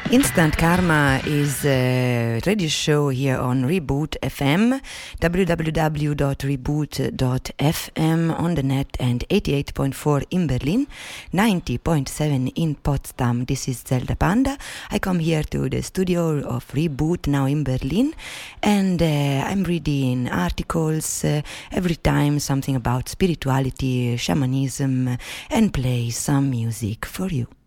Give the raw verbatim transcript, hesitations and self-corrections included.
Instant Karma is a radio show here on Reboot F M, w w w dot reboot dot f m on the net, and eighty-eight point four in Berlin, ninety point seven in Potsdam. This is Zelda Panda. I come here to the studio of Reboot now in Berlin, and uh, I'm reading articles uh, every time, something about spirituality, shamanism, and play some music for you.